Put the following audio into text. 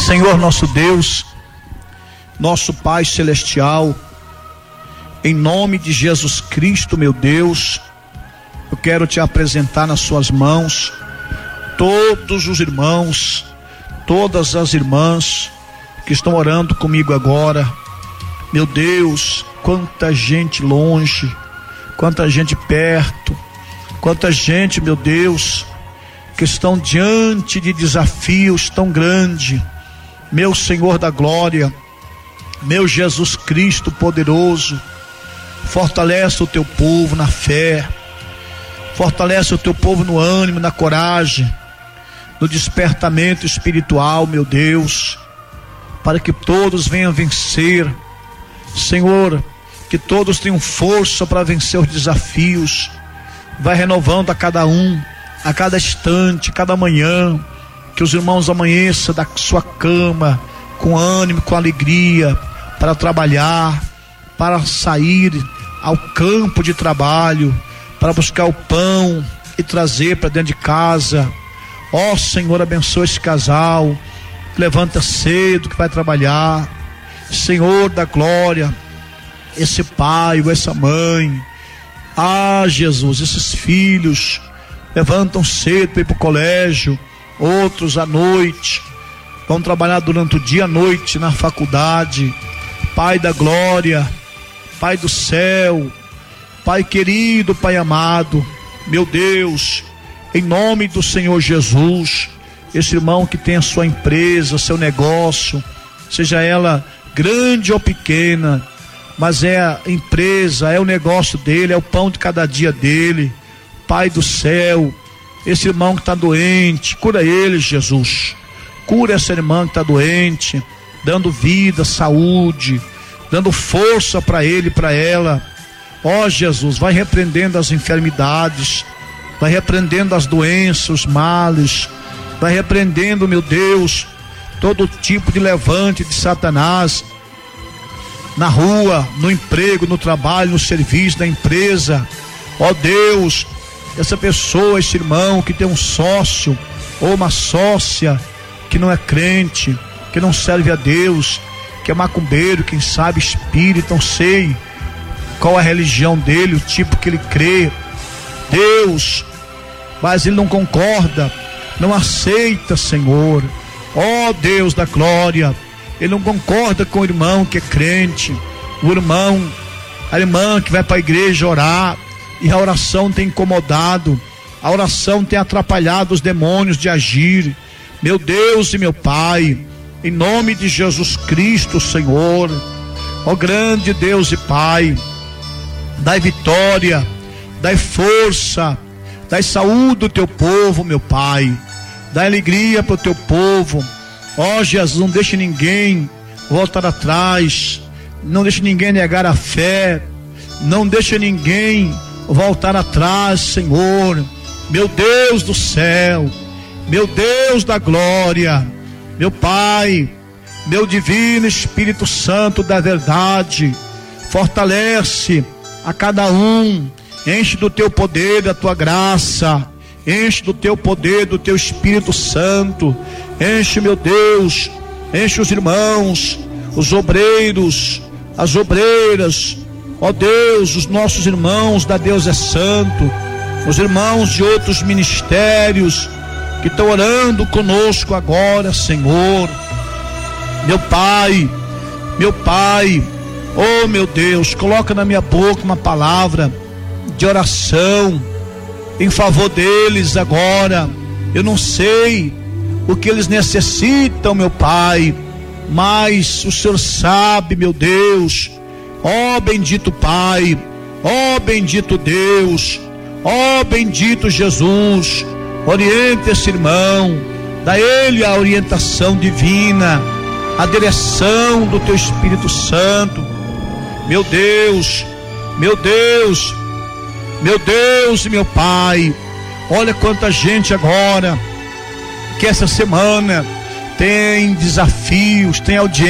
Senhor nosso Deus, nosso Pai Celestial, em nome de Jesus Cristo, meu Deus, eu quero te apresentar nas suas mãos todos os irmãos, todas as irmãs que estão orando comigo agora. Meu Deus, quanta gente longe, quanta gente perto, quanta gente, meu Deus, que estão diante de desafios tão grandes. Meu Senhor da glória, meu Jesus Cristo poderoso, fortalece o teu povo na fé, fortalece o teu povo no ânimo, na coragem, no despertamento espiritual, meu Deus, para que todos venham vencer, Senhor, que todos tenham força para vencer os desafios. Vai renovando a cada um, a cada instante, cada manhã, que os irmãos amanheçam da sua cama com ânimo, com alegria, para trabalhar, para sair ao campo de trabalho, para buscar o pão e trazer para dentro de casa. Ó Senhor, abençoa esse casal, levanta cedo que vai trabalhar. Senhor da glória, esse pai ou essa mãe, Jesus, esses filhos levantam cedo para ir para o colégio, outros à noite, vão trabalhar durante o dia, à noite na faculdade. Pai da glória, Pai do céu, Pai querido, Pai amado, meu Deus, em nome do Senhor Jesus, esse irmão que tem a sua empresa, seu negócio, seja ela grande ou pequena, mas é a empresa, é o negócio dele, é o pão de cada dia dele. Pai do céu, esse irmão que está doente, cura ele, Jesus. Cura essa irmã que está doente, dando vida, saúde, dando força para ele e para ela. Ó Jesus, vai repreendendo as enfermidades, vai repreendendo as doenças, os males, vai repreendendo, meu Deus, todo tipo de levante de Satanás na rua, no emprego, no trabalho, no serviço, na empresa. Ó Deus, essa pessoa, esse irmão que tem um sócio ou uma sócia que não é crente, que não serve a Deus, que é macumbeiro, quem sabe espírita, não sei qual a religião dele, o tipo que ele crê, Deus, mas ele não concorda, não aceita, Senhor. Ó Deus da glória, ele não concorda com o irmão que é crente, o irmão, a irmã que vai para a igreja orar, e a oração tem incomodado, a oração tem atrapalhado os demônios de agir. Meu Deus e meu Pai, em nome de Jesus Cristo, Senhor, ó grande Deus e Pai, dai vitória, dai força, dai saúde ao teu povo, meu Pai, dai alegria para o teu povo. Ó Jesus, não deixe ninguém voltar atrás, não deixe ninguém negar a fé, não deixe ninguém voltar atrás, Senhor. Meu Deus do céu, meu Deus da glória, meu Pai, meu divino Espírito Santo da verdade, fortalece a cada um, enche do teu poder, da tua graça, enche do teu poder, do teu Espírito Santo, enche, meu Deus, enche os irmãos, os obreiros, as obreiras, ó Deus, os nossos irmãos da Deus é Santo, os irmãos de outros ministérios que estão orando conosco agora, Senhor. Meu Pai, oh meu Deus, coloca na minha boca uma palavra de oração em favor deles agora. Eu não sei o que eles necessitam, meu Pai, mas o Senhor sabe, meu Deus. Ó bendito Pai, ó bendito Deus, ó bendito Jesus, orienta esse irmão, dá ele a orientação divina, a direção do teu Espírito Santo. Meu Deus, meu Deus, meu Deus e meu Pai, olha quanta gente agora que essa semana tem desafios, tem audiência